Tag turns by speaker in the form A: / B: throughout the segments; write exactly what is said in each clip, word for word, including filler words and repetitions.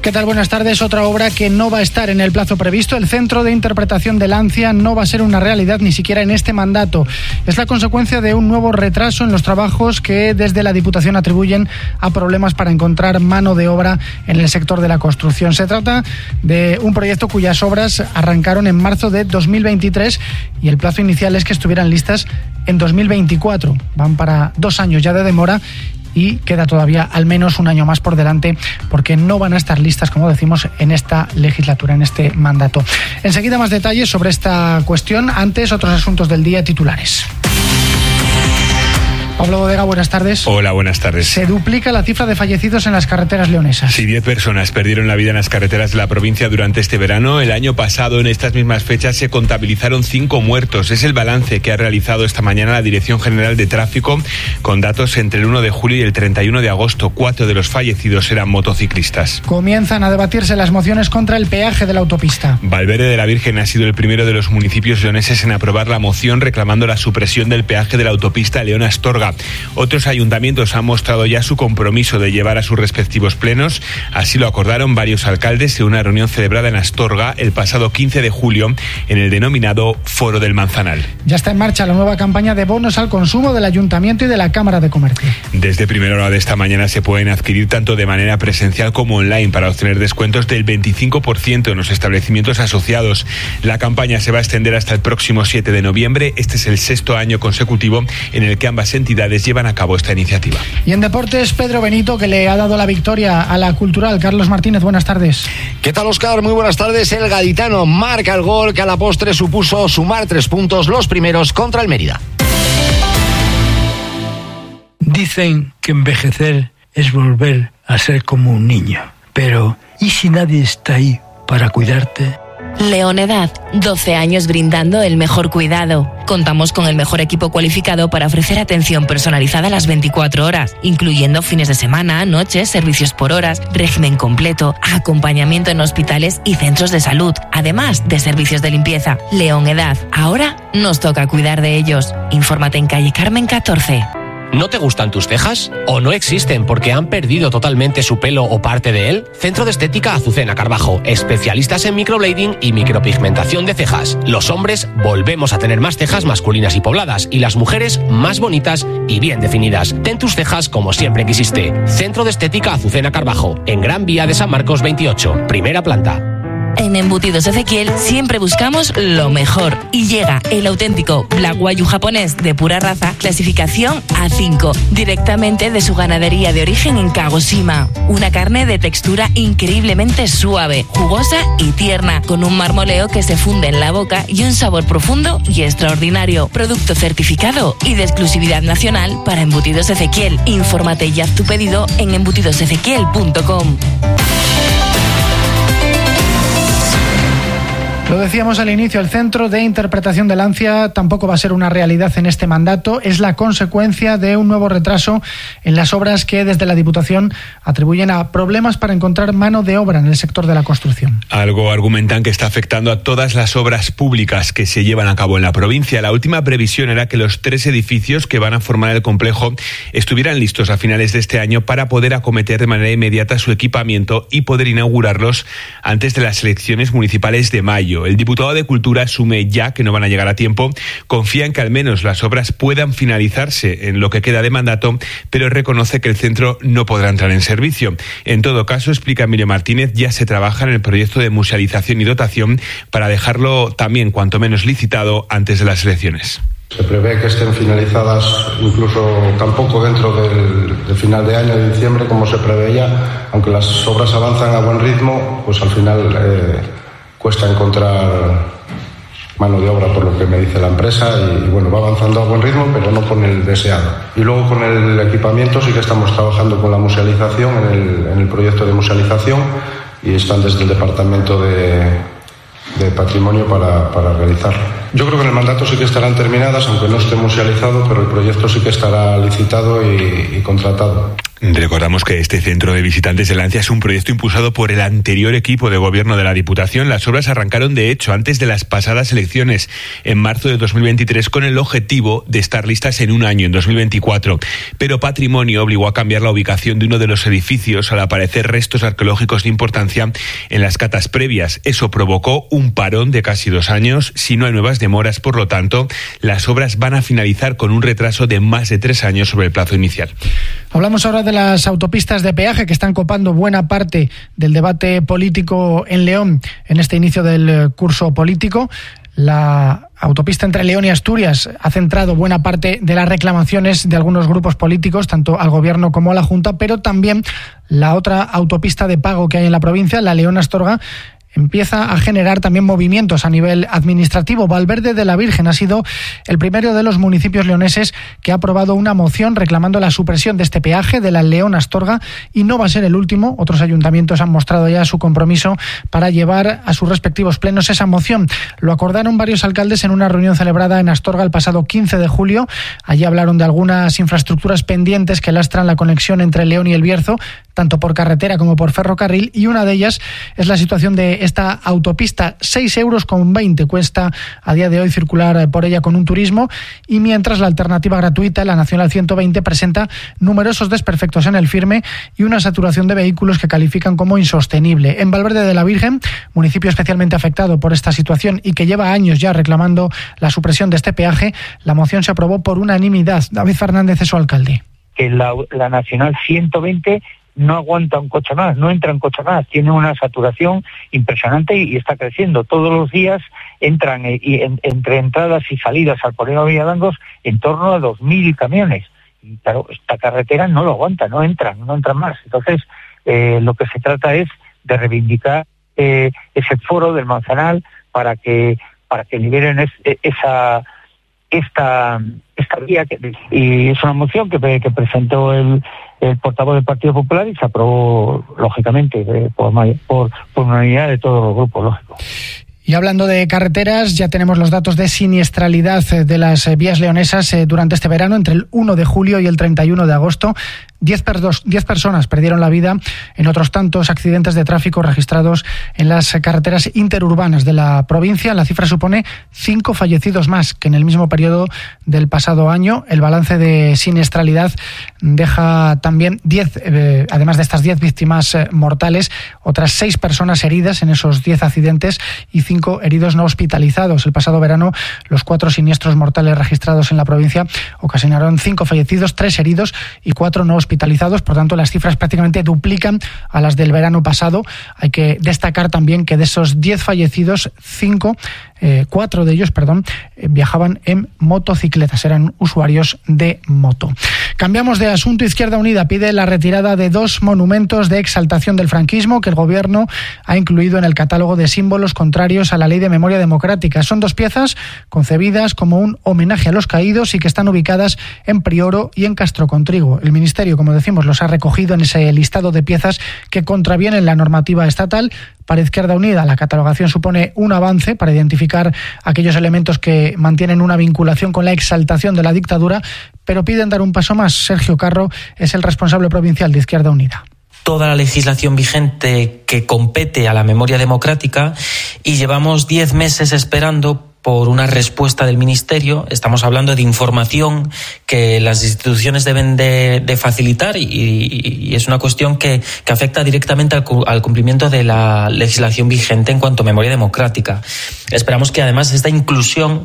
A: ¿Qué tal? Buenas tardes. Otra obra que no va a estar en el plazo previsto. El Centro de Interpretación de Lancia no va a ser una realidad ni siquiera en este mandato. Es la consecuencia de un nuevo retraso en los trabajos que desde la Diputación atribuyen a problemas para encontrar mano de obra en el sector de la construcción. Se trata de un proyecto cuyas obras arrancaron en marzo de dos mil veintitrés y el plazo inicial es que estuvieran listas en dos mil veinticuatro. Van para dos años ya de demora y queda todavía al menos un año más por delante porque no van a estar listas, como decimos, en esta legislatura, en este mandato. Enseguida más detalles sobre esta cuestión. Antes, otros asuntos del día, titulares. Pablo Bodega, buenas tardes.
B: Hola, buenas tardes.
A: Se duplica la cifra de fallecidos en las carreteras leonesas.
B: Sí, diez personas perdieron la vida en las carreteras de la provincia durante este verano. El año pasado, en estas mismas fechas, se contabilizaron cinco muertos. Es el balance que ha realizado esta mañana la Dirección General de Tráfico, con datos entre el uno de julio y el treinta y uno de agosto. Cuatro de los fallecidos eran motociclistas.
A: Comienzan a debatirse las mociones contra el peaje de la autopista.
B: Valverde de la Virgen ha sido el primero de los municipios leoneses en aprobar la moción reclamando la supresión del peaje de la autopista León-Astorga. Otros ayuntamientos han mostrado ya su compromiso de llevar a sus respectivos plenos. Así lo acordaron varios alcaldes en una reunión celebrada en Astorga el pasado quince de julio en el denominado Foro del Manzanal.
A: Ya está en marcha la nueva campaña de bonos al consumo del Ayuntamiento y de la Cámara de Comercio.
B: Desde primera hora de esta mañana se pueden adquirir tanto de manera presencial como online para obtener descuentos del veinticinco por ciento en los establecimientos asociados. La campaña se va a extender hasta el próximo siete de noviembre. Este es el sexto año consecutivo en el que ambas entidades llevan a cabo esta iniciativa.
A: Y en deportes, Pedro Benito, que le ha dado la victoria a la Cultural. Carlos Martínez, buenas tardes.
C: ¿Qué tal, Óscar? Muy buenas tardes. El gaditano marca el gol que a la postre supuso sumar tres puntos, los primeros contra el Mérida.
D: Dicen que envejecer es volver a ser como un niño, pero ¿y si nadie está ahí para cuidarte?
E: Leonedad, doce años brindando el mejor cuidado. Contamos con el mejor equipo cualificado para ofrecer atención personalizada las veinticuatro horas, incluyendo fines de semana, noches, servicios por horas, régimen completo, acompañamiento en hospitales y centros de salud, además de servicios de limpieza. Leonedad, ahora nos toca cuidar de ellos. Infórmate en calle Carmen catorce.
F: ¿No te gustan tus cejas? ¿O no existen porque han perdido totalmente su pelo o parte de él? Centro de Estética Azucena Carbajo, especialistas en microblading y micropigmentación de cejas. Los hombres volvemos a tener más cejas masculinas y pobladas y las mujeres más bonitas y bien definidas. Ten tus cejas como siempre quisiste. Centro de Estética Azucena Carbajo, en Gran Vía de San Marcos veintiocho, primera planta.
E: En Embutidos Ezequiel siempre buscamos lo mejor y llega el auténtico Black Wagyu japonés de pura raza, clasificación A cinco, directamente de su ganadería de origen en Kagoshima. Una carne de textura increíblemente suave, jugosa y tierna, con un marmoleo que se funde en la boca y un sabor profundo y extraordinario. Producto certificado y de exclusividad nacional para Embutidos Ezequiel. Infórmate y haz tu pedido en embutidos ezequiel punto com.
A: Lo decíamos al inicio, el Centro de Interpretación de Lancia tampoco va a ser una realidad en este mandato. Es la consecuencia de un nuevo retraso en las obras que desde la Diputación atribuyen a problemas para encontrar mano de obra en el sector de la construcción.
B: Algo argumentan que está afectando a todas las obras públicas que se llevan a cabo en la provincia. La última previsión era que los tres edificios que van a formar el complejo estuvieran listos a finales de este año para poder acometer de manera inmediata su equipamiento y poder inaugurarlos antes de las elecciones municipales de mayo. El diputado de Cultura asume ya que no van a llegar a tiempo, confía en que al menos las obras puedan finalizarse en lo que queda de mandato, pero reconoce que el centro no podrá entrar en servicio. En todo caso, explica Emilio Martínez, ya se trabaja en el proyecto de musealización y dotación para dejarlo también cuanto menos licitado antes de las elecciones.
G: Se prevé que estén finalizadas incluso tampoco dentro del, del final de año, de diciembre, como se preveía, aunque las obras avanzan a buen ritmo, pues al final eh, cuesta encontrar mano de obra, por lo que me dice la empresa, y bueno, va avanzando a buen ritmo, pero no con el deseado. Y luego con el equipamiento sí que estamos trabajando con la musealización, en el, en el proyecto de musealización, y están desde el departamento de, de patrimonio para, para realizarlo. Yo creo que en el mandato sí que estarán terminadas, aunque no esté musealizado, pero el proyecto sí que estará licitado y, y contratado.
B: Recordamos que este centro de visitantes de Lancia es un proyecto impulsado por el anterior equipo de gobierno de la Diputación. Las obras arrancaron, de hecho, antes de las pasadas elecciones, en marzo de dos mil veintitrés, con el objetivo de estar listas en un año, en dos mil veinticuatro. Pero Patrimonio obligó a cambiar la ubicación de uno de los edificios al aparecer restos arqueológicos de importancia en las catas previas. Eso provocó un parón de casi dos años. Si no hay nuevas demoras, por lo tanto, las obras van a finalizar con un retraso de más de tres años sobre el plazo inicial.
A: Hablamos ahora de las autopistas de peaje que están copando buena parte del debate político en León en este inicio del curso político. La autopista entre León y Asturias ha centrado buena parte de las reclamaciones de algunos grupos políticos, tanto al gobierno como a la Junta, pero también la otra autopista de pago que hay en la provincia, la León-Astorga, empieza a generar también movimientos a nivel administrativo. Valverde de la Virgen ha sido el primero de los municipios leoneses que ha aprobado una moción reclamando la supresión de este peaje de la León-Astorga, y no va a ser el último. Otros ayuntamientos han mostrado ya su compromiso para llevar a sus respectivos plenos esa moción. Lo acordaron varios alcaldes en una reunión celebrada en Astorga el pasado quince de julio. Allí hablaron de algunas infraestructuras pendientes que lastran la conexión entre León y El Bierzo, tanto por carretera como por ferrocarril, y una de ellas es la situación de esta autopista. seis euros con veinte cuesta a día de hoy circular por ella con un turismo, y mientras la alternativa gratuita, la Nacional ciento veinte, presenta numerosos desperfectos en el firme y una saturación de vehículos que califican como insostenible. En Valverde de la Virgen, municipio especialmente afectado por esta situación y que lleva años ya reclamando la supresión de este peaje, la moción se aprobó por unanimidad. David Fernández es su alcalde.
H: Que la, la Nacional ciento veinte no aguanta un coche más, no entra un coche más, tiene una saturación impresionante y, y está creciendo. Todos los días entran eh, y en, entre entradas y salidas al Polígono Villadangos en torno a dos mil camiones. Y claro, esta carretera no lo aguanta, no entran, no entran más. Entonces, eh, lo que se trata es de reivindicar eh, ese foro del Manzanal para que para que liberen es, esa esta esta vía que, y es una moción que, que presentó el el portavoz del Partido Popular y se aprobó, lógicamente, eh, por, por, por unanimidad de todos los grupos, lógico.
A: Y hablando de carreteras, ya tenemos los datos de siniestralidad de las vías leonesas durante este verano, entre el uno de julio y el treinta y uno de agosto. Diez, perdos, diez personas perdieron la vida en otros tantos accidentes de tráfico registrados en las carreteras interurbanas de la provincia. La cifra supone cinco fallecidos más que en el mismo periodo del pasado año. El balance de siniestralidad deja también diez, eh, además de estas diez víctimas eh, mortales, otras seis personas heridas en esos diez accidentes y cinco heridos no hospitalizados. El pasado verano, los cuatro siniestros mortales registrados en la provincia ocasionaron cinco fallecidos, tres heridos y cuatro no hospitalizados. hospitalizados, por tanto las cifras prácticamente duplican a las del verano pasado. Hay que destacar también que de esos diez fallecidos, cinco, eh, cuatro de ellos, perdón, eh, viajaban en motocicletas, eran usuarios de moto. Cambiamos de asunto. Izquierda Unida pide la retirada de dos monumentos de exaltación del franquismo que el gobierno ha incluido en el catálogo de símbolos contrarios a la Ley de Memoria Democrática. Son dos piezas concebidas como un homenaje a los caídos y que están ubicadas en Prioro y en Castrocontrigo. El Ministerio, como decimos, los ha recogido en ese listado de piezas que contravienen la normativa estatal. Para Izquierda Unida, la catalogación supone un avance para identificar aquellos elementos que mantienen una vinculación con la exaltación de la dictadura, pero piden dar un paso más. Sergio Carro es el responsable provincial de Izquierda Unida.
I: Toda la legislación vigente que compete a la memoria democrática y llevamos diez meses esperando por una respuesta del Ministerio. Estamos hablando de información que las instituciones deben de, de facilitar y, y, y es una cuestión que, que afecta directamente al, al cumplimiento de la legislación vigente en cuanto a memoria democrática. Esperamos que además esta inclusión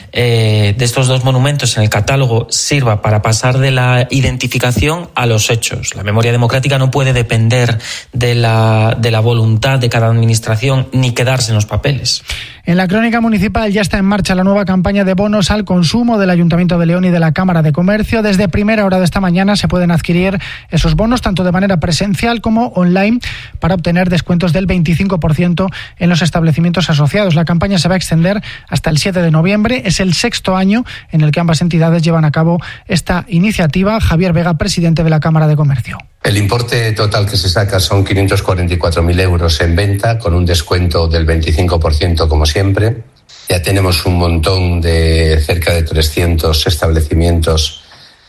I: eh, de estos dos monumentos en el catálogo sirva para pasar de la identificación a los hechos. La memoria democrática no puede depender de la, de la voluntad de cada administración ni quedarse en los papeles.
A: En la crónica municipal ya está en marcha la nueva campaña de bonos al consumo del Ayuntamiento de León y de la Cámara de Comercio. Desde primera hora de esta mañana se pueden adquirir esos bonos tanto de manera presencial como online para obtener descuentos del veinticinco por ciento en los establecimientos asociados. La campaña se va a extender hasta el siete de noviembre. Es el sexto año en el que ambas entidades llevan a cabo esta iniciativa. Javier Vega, presidente de la Cámara de Comercio.
J: El importe total que se saca son quinientos cuarenta y cuatro mil euros en venta, con un descuento del veinticinco por ciento como siempre. Ya tenemos un montón de cerca de trescientos establecimientos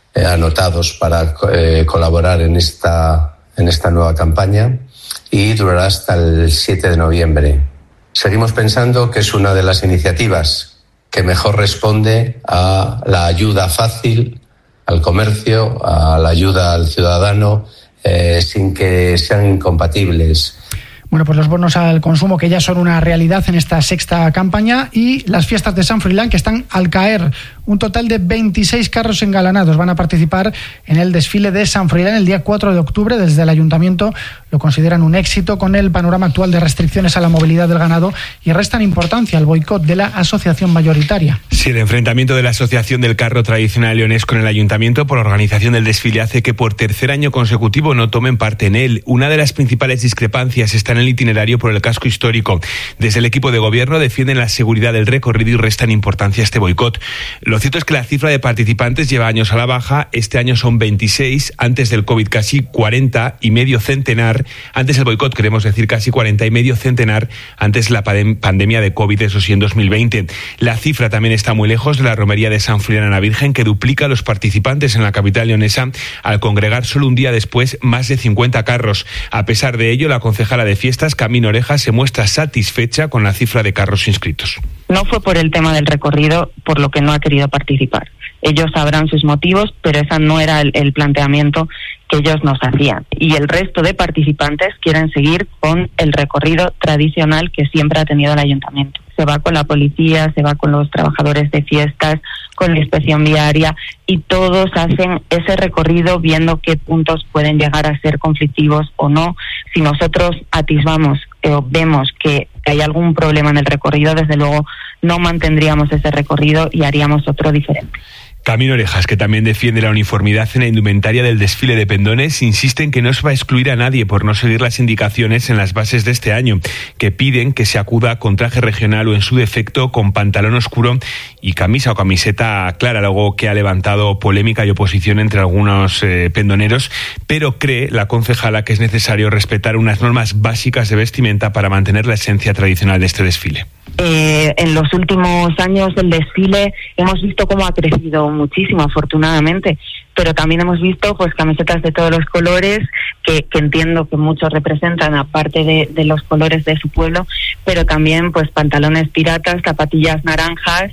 J: eh, anotados para eh, colaborar en esta, en esta nueva campaña y durará hasta el siete de noviembre. Seguimos pensando que es una de las iniciativas que mejor responde a la ayuda fácil al comercio, a la ayuda al ciudadano, eh, sin que sean incompatibles.
A: Bueno, pues los bonos al consumo que ya son una realidad en esta sexta campaña y las fiestas de San Froilán que están al caer. Un total de veintiséis carros engalanados van a participar en el desfile de San Froilán el día cuatro de octubre. Desde el Ayuntamiento lo consideran un éxito con el panorama actual de restricciones a la movilidad del ganado y restan importancia al boicot de la asociación mayoritaria.
B: Sí, el enfrentamiento de la Asociación del Carro Tradicional Leonés con el Ayuntamiento por la organización del desfile hace que por tercer año consecutivo no tomen parte en él. Una de las principales discrepancias está en el itinerario por el casco histórico. Desde el equipo de gobierno defienden la seguridad del recorrido y restan importancia a este boicot. Lo cierto es que la cifra de participantes lleva años a la baja. Este año son veintiséis, antes del COVID casi cuarenta y medio centenar. Antes del boicot queremos decir casi cuarenta y medio centenar antes la pandemia de COVID, eso sí, en dos mil veinte. La cifra también está muy lejos de la romería de San Froilán a la Virgen, que duplica a los participantes en la capital leonesa al congregar solo un día después más de cincuenta carros. A pesar de ello, la concejala de fiestas, Camino Oreja, se muestra satisfecha con la cifra de carros inscritos.
K: No fue por el tema del recorrido por lo que no ha querido participar. Ellos sabrán sus motivos, pero ese no era el, el planteamiento que ellos nos hacían. Y el resto de participantes quieren seguir con el recorrido tradicional que siempre ha tenido el ayuntamiento. Se va con la policía, se va con los trabajadores de fiestas, con la inspección viaria, y todos hacen ese recorrido viendo qué puntos pueden llegar a ser conflictivos o no. Si nosotros atisbamos o eh, vemos que hay algún problema en el recorrido, desde luego no mantendríamos ese recorrido y haríamos otro diferente.
B: Camino Orejas, que también defiende la uniformidad en la indumentaria del desfile de pendones, insiste en que no se va a excluir a nadie por no seguir las indicaciones en las bases de este año, que piden que se acuda con traje regional o en su defecto con pantalón oscuro y camisa o camiseta clara, algo que ha levantado polémica y oposición entre algunos eh, pendoneros, pero cree la concejala que es necesario respetar unas normas básicas de vestimenta para mantener la esencia tradicional de este desfile.
K: Eh, en los últimos años el desfile hemos visto cómo ha crecido muchísimo, afortunadamente, pero también hemos visto pues camisetas de todos los colores que, que entiendo que muchos representan, aparte de, de los colores de su pueblo, pero también pues pantalones piratas, zapatillas naranjas.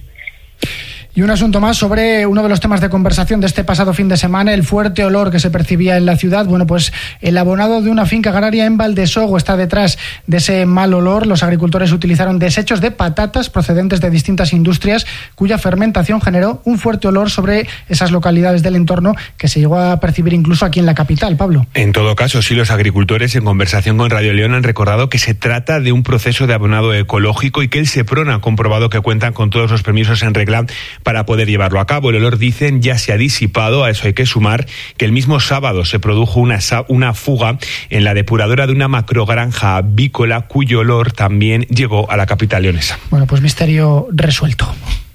A: Y un asunto más sobre uno de los temas de conversación de este pasado fin de semana, el fuerte olor que se percibía en la ciudad. Bueno, pues el abonado de una finca agraria en Valdesogo está detrás de ese mal olor. Los agricultores utilizaron desechos de patatas procedentes de distintas industrias cuya fermentación generó un fuerte olor sobre esas localidades del entorno que se llegó a percibir incluso aquí en la capital, Pablo.
B: En todo caso, sí, los agricultores en conversación con Radio León han recordado que se trata de un proceso de abonado ecológico y que el Seprona ha comprobado que cuentan con todos los permisos en regla para poder llevarlo a cabo. El olor, dicen, ya se ha disipado. A eso hay que sumar que el mismo sábado se produjo una, una fuga en la depuradora de una macrogranja avícola cuyo olor también llegó a la capital leonesa.
A: Bueno, pues misterio resuelto.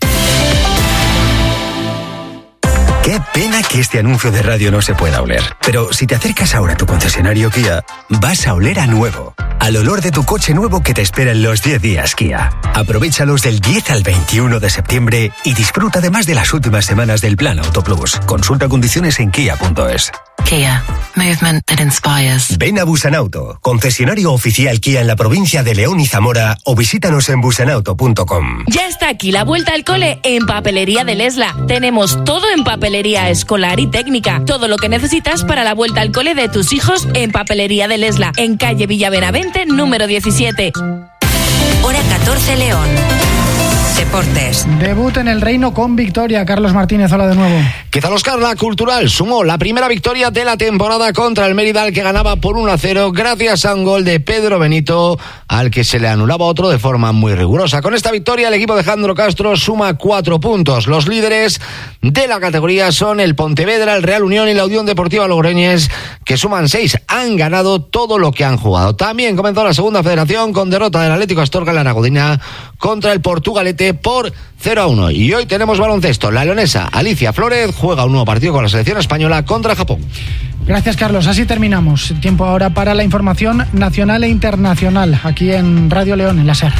L: Qué pena que este anuncio de radio no se pueda oler. Pero si te acercas ahora a tu concesionario Kia, vas a oler a nuevo. Al olor de tu coche nuevo que te espera en los diez días Kia. Aprovéchalos del diez al veintiuno de septiembre y disfruta además de las últimas semanas del Plan Auto Plus. Consulta condiciones en kia punto es.
M: Kia. Movement that inspires.
L: Ven a Busanauto, concesionario oficial Kia en la provincia de León y Zamora, o visítanos en busanauto punto com.
E: Ya está aquí la vuelta al cole en Papelería del Esla. Tenemos todo en papelería escolar y técnica. Todo lo que necesitas para la vuelta al cole de tus hijos en Papelería del Esla, en calle Villabenavente, número diecisiete.
M: Hora catorce, León. Deportes.
A: Debut en el Reino con victoria. Carlos Martínez, hola de nuevo.
C: ¿Qué tal, Óscar? La Cultural sumó la primera victoria de la temporada contra el Mérida, al que ganaba por uno a cero gracias a un gol de Pedro Benito, al que se le anulaba otro de forma muy rigurosa. Con esta victoria el equipo de Jandro Castro suma cuatro puntos. Los líderes de la categoría son el Pontevedra, el Real Unión y la Unión Deportiva Logroñés, que suman seis. Han ganado todo lo que han jugado. También comenzó la segunda federación con derrota del Atlético Astorga en la Aragodina contra el Portugalete por cero a uno. Y hoy tenemos baloncesto. La leonesa Alicia Flórez juega un nuevo partido con la selección española contra Japón.
A: Gracias, Carlos. Así terminamos. Tiempo ahora para la información nacional e internacional aquí en Radio León, en la SER.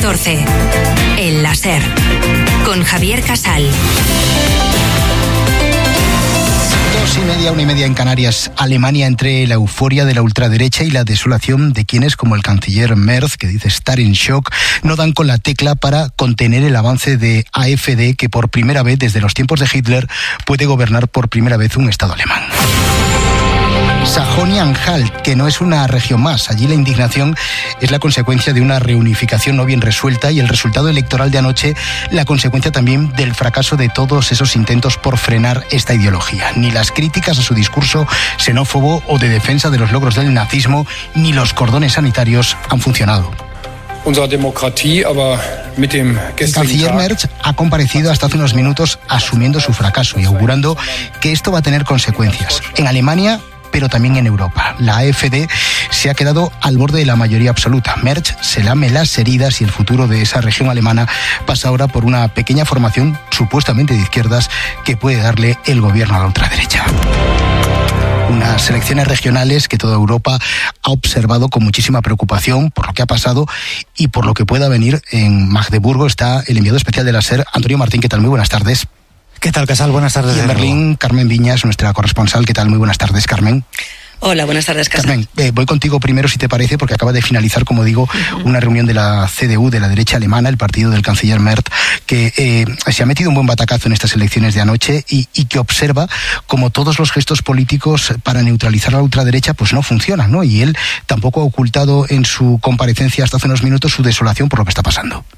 M: catorce. El láser. Con Javier Casal.
N: Dos y media, una y media en Canarias. Alemania, entre la euforia de la ultraderecha y la desolación de quienes, como el canciller Merz, que dice estar en shock, no dan con la tecla para contener el avance de A F D, que por primera vez desde los tiempos de Hitler puede gobernar por primera vez un Estado alemán. Sajonia-Anhalt, que no es una región más. Allí la indignación es la consecuencia de una reunificación no bien resuelta y el resultado electoral de anoche la consecuencia también del fracaso de todos esos intentos por frenar esta ideología. Ni las críticas a su discurso xenófobo o de defensa de los logros del nazismo, ni los cordones sanitarios han funcionado. El canciller Merz ha comparecido hasta hace unos minutos asumiendo su fracaso y augurando que esto va a tener consecuencias en Alemania, pero también en Europa. La A F D se ha quedado al borde de la mayoría absoluta. Merz se lame las heridas y el futuro de esa región alemana pasa ahora por una pequeña formación supuestamente de izquierdas que puede darle el gobierno a la ultraderecha. Unas elecciones regionales que toda Europa ha observado con muchísima preocupación por lo que ha pasado y por lo que pueda venir. En Magdeburgo está el enviado especial de la SER, Antonio Martín. ¿Qué tal? Muy buenas tardes.
O: ¿Qué tal, Casal? Buenas tardes.
N: Y en Berlín, Carmen Viñas, nuestra corresponsal. ¿Qué tal? Muy buenas tardes, Carmen.
P: Hola, buenas tardes, Casal.
N: Carmen, eh, voy contigo primero, si te parece, porque acaba de finalizar, como digo, uh-huh. una reunión de la C D U, de la derecha alemana, el partido del canciller Merz, que eh, se ha metido un buen batacazo en estas elecciones de anoche y, y que observa como todos los gestos políticos para neutralizar a la ultraderecha pues no funcionan, ¿no? Y él tampoco ha ocultado en su comparecencia hasta hace unos minutos su desolación por lo que está pasando.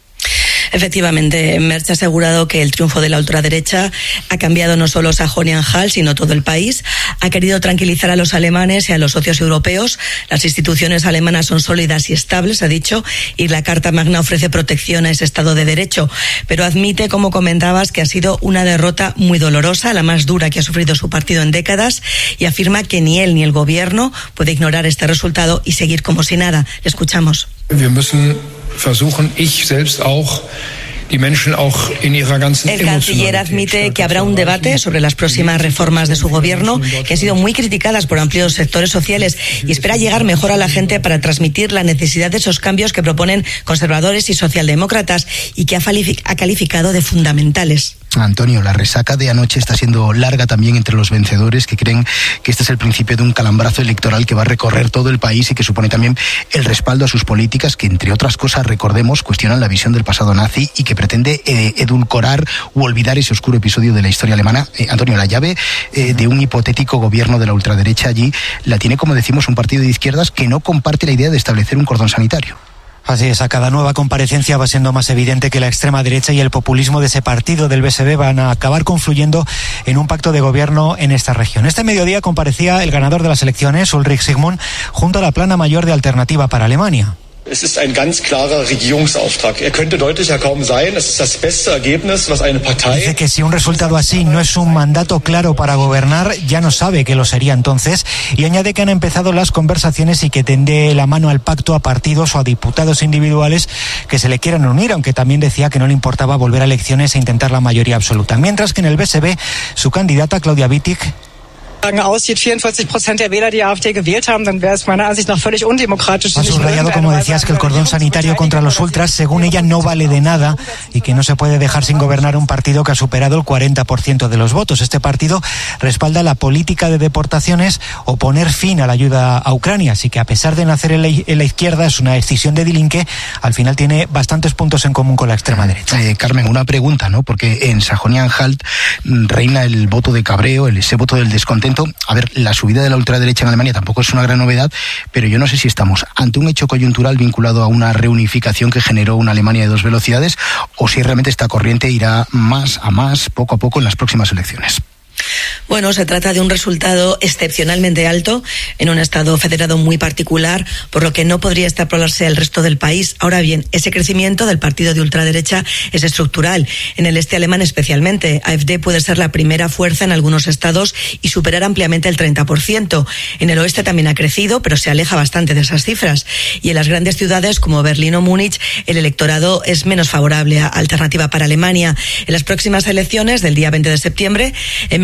P: Efectivamente, Merz ha asegurado que el triunfo de la ultraderecha ha cambiado no solo Sajonia-Anhalt, sino todo el país. Ha querido tranquilizar a los alemanes y a los socios europeos. Las instituciones alemanas son sólidas y estables, ha dicho, y la Carta Magna ofrece protección a ese Estado de Derecho. Pero admite, como comentabas, que ha sido una derrota muy dolorosa, la más dura que ha sufrido su partido en décadas, y afirma que ni él ni el gobierno puede ignorar este resultado y seguir como si nada. Le escuchamos.
Q: Wir müssen versuchen, ich selbst auch, die Menschen auch in ihrer ganzen
P: El canciller admite que habrá un debate sobre las próximas reformas de su gobierno, que han sido muy criticadas por amplios sectores sociales, y espera llegar mejor a la gente para transmitir la necesidad de esos cambios que proponen conservadores y socialdemócratas y que ha calificado de fundamentales.
N: Antonio, la resaca de anoche está siendo larga también entre los vencedores, que creen que este es el principio de un calambrazo electoral que va a recorrer todo el país y que supone también el respaldo a sus políticas que, entre otras cosas, recordemos, cuestionan la visión del pasado nazi y que pretende eh, edulcorar u olvidar ese oscuro episodio de la historia alemana. Eh, Antonio, la llave eh, de un hipotético gobierno de la ultraderecha allí la tiene, como decimos, un partido de izquierdas que no comparte la idea de establecer un cordón sanitario.
O: Así es, a cada nueva comparecencia va siendo más evidente que la extrema derecha y el populismo de ese partido del B S D van a acabar confluyendo en un pacto de gobierno en esta región. Este mediodía comparecía el ganador de las elecciones, Ulrich Sigmund, junto a la plana mayor de Alternativa para Alemania.
R: Es ist ein ganz klarer Regierungsauftrag. Er könnte deutlicher kaum sein. Es ist das beste Ergebnis, was eine Partei...
O: Dice que si un resultado así no es un mandato claro para gobernar, ya no sabe que lo sería entonces, y añade que han empezado las conversaciones y que tende la mano al pacto a partidos o a diputados individuales que se le quieran unir, aunque también decía que no le importaba volver a elecciones e intentar la mayoría absoluta. Mientras que en el B S B, su candidata Claudia Wittig
S: aussieht, vierundvierzig Prozent der Wähler, die A F D gewählt haben, dann wäre es meiner Ansicht nach völlig undemokratisch.
O: Ha subrayado, como decías, que el cordón sanitario contra los ultras, según ella, no vale de nada y que no se puede dejar sin gobernar un partido que ha superado el cuarenta por ciento de los votos. Este partido respalda la política de deportaciones o poner fin a la ayuda a Ucrania, así que a pesar de nacer en la, en la izquierda, es una decisión de Die Linke, al final tiene bastantes puntos en común con la extrema derecha.
N: Eh, Carmen, una pregunta, ¿no? Porque en Sajonia-Anhalt reina el voto de cabreo, el, ese voto del descontento. A ver, la subida de la ultraderecha en Alemania tampoco es una gran novedad, pero yo no sé si estamos ante un hecho coyuntural vinculado a una reunificación que generó una Alemania de dos velocidades o si realmente esta corriente irá más a más, poco a poco, en las próximas elecciones.
P: Bueno, se trata de un resultado excepcionalmente alto en un estado federado muy particular, por lo que no podría extrapolarse al resto del país. Ahora bien, ese crecimiento del partido de ultraderecha es estructural. En el este alemán especialmente, A F D puede ser la primera fuerza en algunos estados y superar ampliamente el treinta por ciento. En el oeste también ha crecido, pero se aleja bastante de esas cifras. Y en las grandes ciudades como Berlín o Múnich, el electorado es menos favorable a Alternativa para Alemania. En las próximas elecciones del día veinte de septiembre, en Mecklemburgo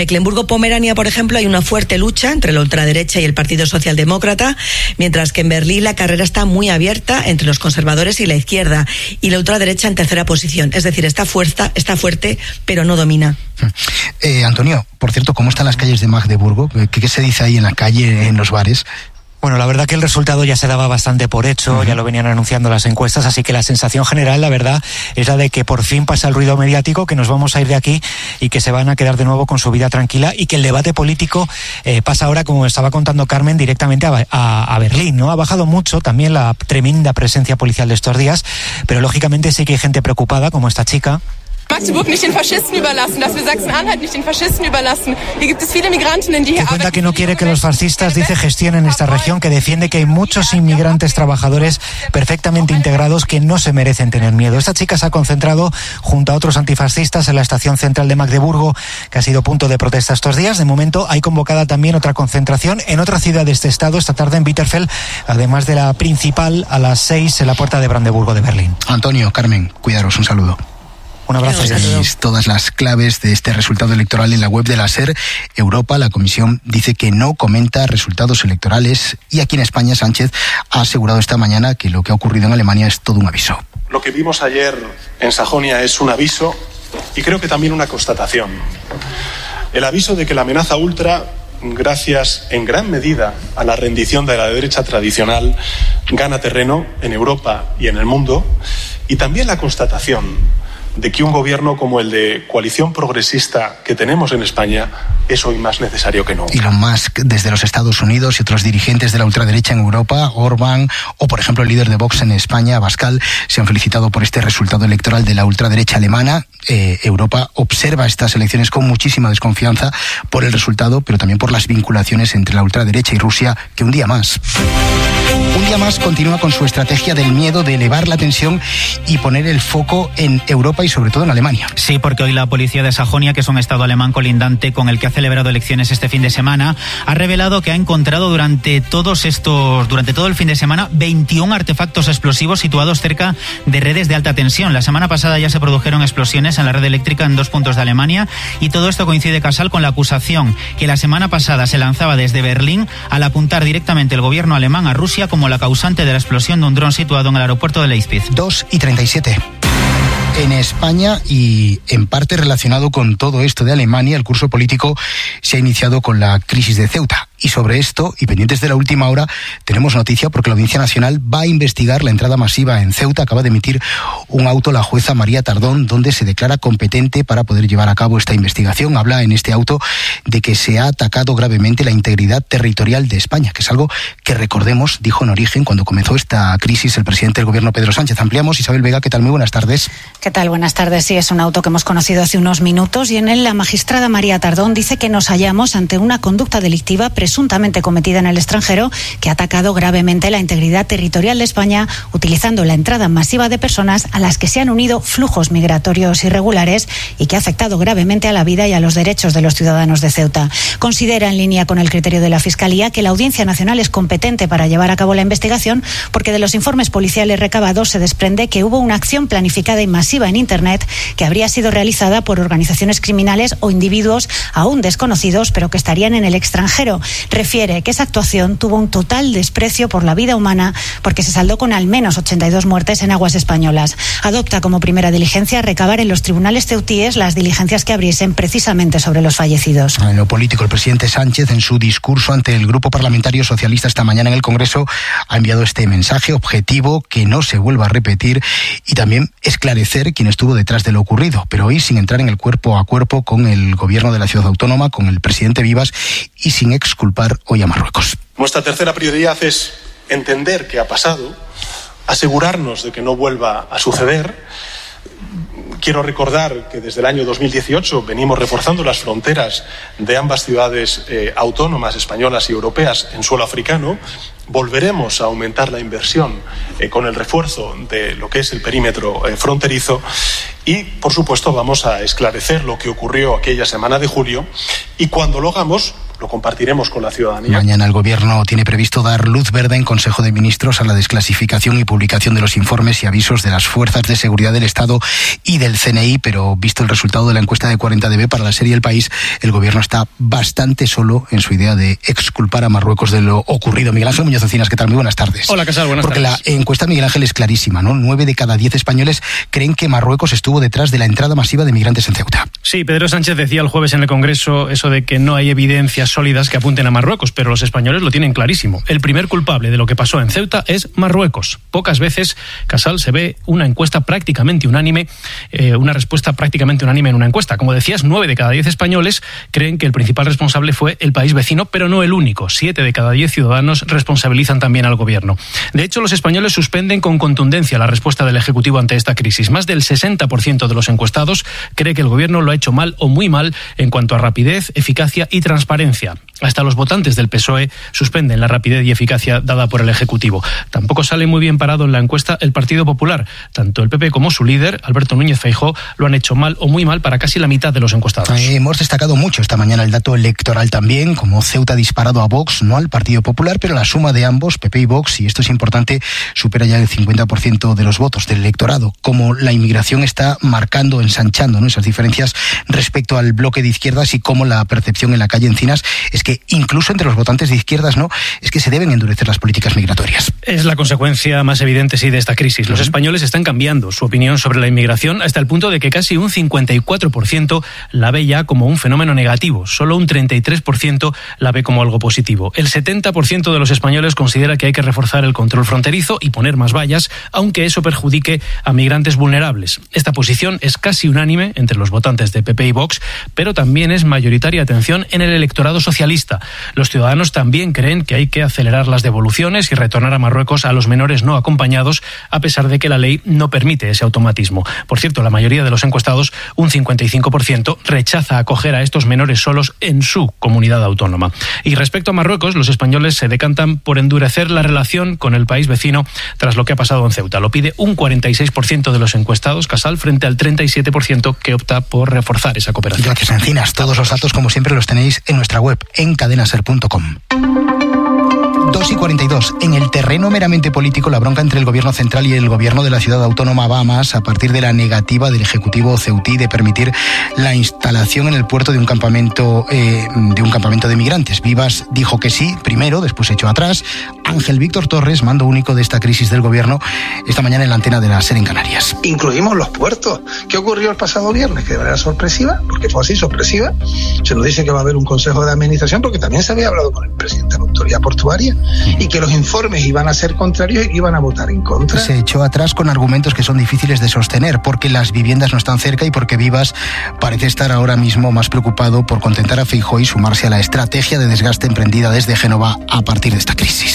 P: Pomerania, por ejemplo, hay una fuerte lucha entre la ultraderecha y el Partido Socialdemócrata, mientras que en Berlín la carrera está muy abierta entre los conservadores y la izquierda, y la ultraderecha en tercera posición. Es decir, está fuerza, está fuerte, pero no domina.
N: Eh, Antonio, por cierto, ¿cómo están las calles de Magdeburgo? ¿Qué, qué se dice ahí en la calle, en los bares?
O: Bueno, la verdad que el resultado ya se daba bastante por hecho, uh-huh. ya lo venían anunciando las encuestas, así que la sensación general, la verdad, es la de que por fin pasa el ruido mediático, que nos vamos a ir de aquí y que se van a quedar de nuevo con su vida tranquila, y que el debate político eh, pasa ahora, como estaba contando Carmen, directamente a, a, a Berlín, ¿no? Ha bajado mucho también la tremenda presencia policial de estos días, pero lógicamente sí que hay gente preocupada, como esta chica.
T: Magdeburg nicht den Faschisten überlassen, dass wir Sachsen-Anhalt nicht den Faschisten überlassen. Hier gibt es viele Migrantinnen, die hier
O: arbeiten. Que cuenta que no quiere que los fascistas, dice, gestionen esta región, que defiende que hay muchos inmigrantes trabajadores perfectamente integrados que no se merecen tener miedo. Esta chica se ha concentrado junto a otros antifascistas en la estación central de Magdeburgo, que ha sido punto de protesta estos días. De momento hay convocada también otra concentración en otra ciudad de este estado esta tarde, en Bitterfeld, además de la principal a las seis en la puerta de Brandeburgo de Berlín.
N: Antonio, Carmen, cuidaros, un saludo.
O: Un abrazo.
N: Tenéis todas las claves de este resultado electoral en la web de la SER. Europa, la comisión, dice que no comenta resultados electorales, y aquí en España Sánchez ha asegurado esta mañana que lo que ha ocurrido en Alemania es todo un aviso.
U: Lo que vimos ayer en Sajonia es un aviso y creo que también una constatación. El aviso de que la amenaza ultra, gracias en gran medida a la rendición de la derecha tradicional, gana terreno en Europa y en el mundo, y también la constatación de que un gobierno como el de coalición progresista que tenemos en España es hoy más necesario que nunca.
N: Elon Musk desde los Estados Unidos y otros dirigentes de la ultraderecha en Europa, Orbán o por ejemplo el líder de Vox en España, Abascal, se han felicitado por este resultado electoral de la ultraderecha alemana. Eh, Europa observa estas elecciones con muchísima desconfianza por el resultado, pero también por las vinculaciones entre la ultraderecha y Rusia, que un día más, un día más continúa con su estrategia del miedo, de elevar la tensión y poner el foco en Europa y sobre todo en Alemania.
V: Sí, porque hoy la policía de Sajonia, que es un estado alemán colindante con el que ha celebrado elecciones este fin de semana, ha revelado que ha encontrado durante todos estos, durante todo el fin de semana, veintiún artefactos explosivos situados cerca de redes de alta tensión. La semana pasada ya se produjeron explosiones en la red eléctrica en dos puntos de Alemania, y todo esto coincide casual con la acusación que la semana pasada se lanzaba desde Berlín al apuntar directamente el gobierno alemán a Rusia como la causante de la explosión de un dron situado en el aeropuerto de Leipzig.
N: dos y treinta y siete. En España, y en parte relacionado con todo esto de Alemania, el curso político se ha iniciado con la crisis de Ceuta. Y sobre esto, y pendientes de la última hora, tenemos noticia porque la Audiencia Nacional va a investigar la entrada masiva en Ceuta. Acaba de emitir un auto la jueza María Tardón, donde se declara competente para poder llevar a cabo esta investigación. Habla en este auto de que se ha atacado gravemente la integridad territorial de España, que es algo que, recordemos, dijo en origen cuando comenzó esta crisis el presidente del gobierno, Pedro Sánchez. Ampliamos. Isabel Vega, ¿qué tal? Muy buenas tardes.
W: ¿Qué tal? Buenas tardes. Sí, es un auto que hemos conocido hace unos minutos, y en él la magistrada María Tardón dice que nos hallamos ante una conducta delictiva presuntamente cometida en el extranjero, que ha atacado gravemente la integridad territorial de España, utilizando la entrada masiva de personas a las que se han unido flujos migratorios irregulares, y que ha afectado gravemente a la vida y a los derechos de los ciudadanos de Ceuta. Considera, en línea con el criterio de la Fiscalía, que la Audiencia Nacional es competente para llevar a cabo la investigación, porque de los informes policiales recabados se desprende que hubo una acción planificada y masiva en Internet que habría sido realizada por organizaciones criminales o individuos aún desconocidos, pero que estarían en el extranjero. Refiere que esa actuación tuvo un total desprecio por la vida humana, porque se saldó con al menos ochenta y dos muertes en aguas españolas. Adopta como primera diligencia recabar en los tribunales ceutíes las diligencias que abriesen precisamente sobre los fallecidos.
N: En lo político, el presidente Sánchez, en su discurso ante el Grupo Parlamentario Socialista esta mañana en el Congreso, ha enviado este mensaje: objetivo que no se vuelva a repetir, y también esclarecer quién estuvo detrás de lo ocurrido, pero hoy sin entrar en el cuerpo a cuerpo con el gobierno de la ciudad autónoma, con el presidente Vivas, y sin exculpar hoy a Marruecos.
U: Nuestra tercera prioridad es entender qué ha pasado, asegurarnos de que no vuelva a suceder. Quiero recordar que desde el año dos mil dieciocho venimos reforzando las fronteras de ambas ciudades eh, autónomas españolas y europeas en suelo africano. Volveremos a aumentar la inversión eh, con el refuerzo de lo que es el perímetro eh, fronterizo, y, por supuesto, vamos a esclarecer lo que ocurrió aquella semana de julio, y cuando lo hagamos lo compartiremos con la ciudadanía.
N: Mañana el Gobierno tiene previsto dar luz verde en Consejo de Ministros a la desclasificación y publicación de los informes y avisos de las fuerzas de seguridad del Estado y del C N I, pero visto el resultado de la encuesta de cuarenta D B para la serie El País, el Gobierno está bastante solo en su idea de exculpar a Marruecos de lo ocurrido. Miguel Ángel Muñoz Encinas, ¿qué tal? Muy buenas tardes.
D: Hola, Casal, buenas
N: Porque
D: tardes.
N: Porque la encuesta, Miguel Ángel, es clarísima, ¿no? Nueve de cada diez españoles creen que Marruecos estuvo detrás de la entrada masiva de migrantes en Ceuta.
D: Sí, Pedro Sánchez decía el jueves en el Congreso eso de que no hay evidencias sólidas que apunten a Marruecos, pero los españoles lo tienen clarísimo. El primer culpable de lo que pasó en Ceuta es Marruecos. Pocas veces, Casal, se ve una encuesta prácticamente unánime, eh, una respuesta prácticamente unánime en una encuesta. Como decías, nueve de cada diez españoles creen que el principal responsable fue el país vecino, pero no el único. Siete de cada diez ciudadanos responsabilizan también al gobierno. De hecho, los españoles suspenden con contundencia la respuesta del Ejecutivo ante esta crisis. Más del sesenta por ciento de los encuestados cree que el gobierno lo ha hecho mal o muy mal en cuanto a rapidez, eficacia y transparencia. Hasta los votantes del P S O E suspenden la rapidez y eficacia dada por el Ejecutivo. Tampoco sale muy bien parado en la encuesta el Partido Popular. Tanto el P P como su líder, Alberto Núñez Feijóo, lo han hecho mal o muy mal para casi la mitad de los encuestados.
N: Eh, hemos destacado mucho esta mañana el dato electoral también, como Ceuta ha disparado a Vox, no al Partido Popular, pero la suma de ambos, P P y Vox, y esto es importante, supera ya el cincuenta por ciento de los votos del electorado. Como la inmigración está marcando, ensanchando, ¿no?, esas diferencias respecto al bloque de izquierdas, y como la percepción en la calle Encinas es que incluso entre los votantes de izquierdas, ¿no?, es que se deben endurecer las políticas migratorias.
D: Es la consecuencia más evidente, sí, de esta crisis. Los españoles están cambiando su opinión sobre la inmigración hasta el punto de que casi un cincuenta y cuatro por ciento la ve ya como un fenómeno negativo. Solo un treinta y tres por ciento la ve como algo positivo. El setenta por ciento de los españoles considera que hay que reforzar el control fronterizo y poner más vallas, aunque eso perjudique a migrantes vulnerables. Esta posición es casi unánime entre los votantes de P P y Vox, pero también es mayoritaria, atención, en el electorado socialista. Los ciudadanos también creen que hay que acelerar las devoluciones y retornar a Marruecos a los menores no acompañados, a pesar de que la ley no permite ese automatismo. Por cierto, la mayoría de los encuestados, un cincuenta y cinco por ciento, rechaza acoger a estos menores solos en su comunidad autónoma. Y respecto a Marruecos, los españoles se decantan por endurecer la relación con el país vecino tras lo que ha pasado en Ceuta. Lo pide un cuarenta y seis por ciento de los encuestados, Casal, frente al treinta y siete por ciento que opta por reforzar esa cooperación.
N: Gracias, Encinas. Todos los datos, como siempre, los tenéis en nuestra web, en cadenaser punto com. dos y cuarenta y dos. En el terreno meramente político, la bronca entre el gobierno central y el gobierno de la ciudad autónoma va a más a partir de la negativa del Ejecutivo ceutí de permitir la instalación en el puerto de un campamento eh, de un campamento de migrantes. Vivas dijo que sí, primero, después echó atrás. Ángel Víctor Torres, mando único de esta crisis del gobierno, esta mañana en la antena de la SER en Canarias.
F: Incluimos los puertos. ¿Qué ocurrió el pasado viernes? Que de manera sorpresiva, porque fue así, sorpresiva, se nos dice que va a haber un consejo de administración, porque también se había hablado con el presidente de la autoridad portuaria, y que los informes iban a ser contrarios y iban a votar en contra.
N: Se echó atrás con argumentos que son difíciles de sostener, porque las viviendas no están cerca y porque Vivas parece estar ahora mismo más preocupado por contentar a Feijóo y sumarse a la estrategia de desgaste emprendida desde Génova a partir de esta crisis.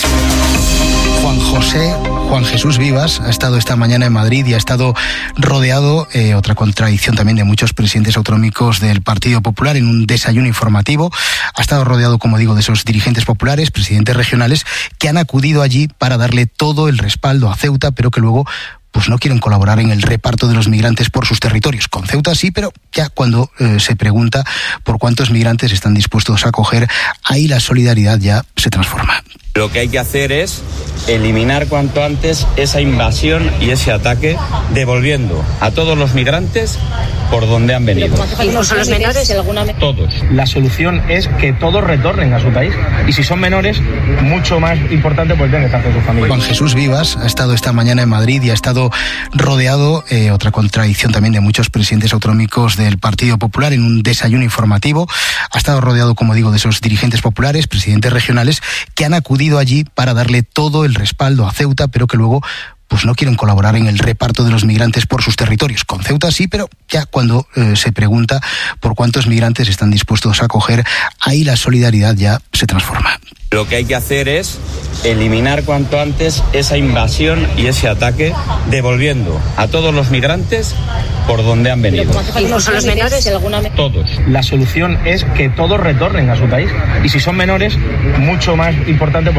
N: Juan José, Juan Jesús Vivas ha estado esta mañana en Madrid y ha estado rodeado, eh, otra contradicción también de muchos presidentes autonómicos del Partido Popular, en un desayuno informativo. Ha estado rodeado, como digo, de esos dirigentes populares, presidentes regionales, que han acudido allí para darle todo el respaldo a Ceuta, pero que luego pues no quieren colaborar en el reparto de los migrantes por sus territorios. Con Ceuta sí, pero ya cuando eh, se pregunta por cuántos migrantes están dispuestos a acoger, ahí la solidaridad ya se transforma.
G: Lo que hay que hacer es eliminar cuanto antes esa invasión y ese ataque, devolviendo a todos los migrantes por donde han venido.
X: Incluso los menores, alguna vez.
G: Todos.
X: La solución es que todos retornen a su país. Y si son menores, mucho más importante, pues deben estar con su familia.
N: Juan Jesús Vivas ha estado esta mañana en Madrid y ha estado rodeado, eh, otra contradicción también de muchos presidentes autonómicos del Partido Popular, en un desayuno informativo. Ha estado rodeado, como digo, de esos dirigentes populares, presidentes regionales, que han acudido allí para darle todo el respaldo a Ceuta, pero que luego pues no quieren colaborar en el reparto de los migrantes por sus territorios. Con Ceuta sí, pero ya cuando eh, se pregunta por cuántos migrantes están dispuestos a acoger, ahí la solidaridad ya se transforma.
G: Lo que hay que hacer es eliminar cuanto antes esa invasión y ese ataque, devolviendo a todos los migrantes por donde han venido.
X: Incluso los menores, alguna vez.
G: Todos.
X: La solución es que todos retornen a su país. Y si son menores, mucho más importante.